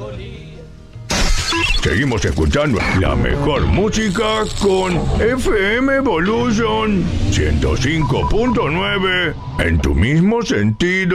Seguimos escuchando la mejor música con FM Evolution 105.9 en tu mismo sentido.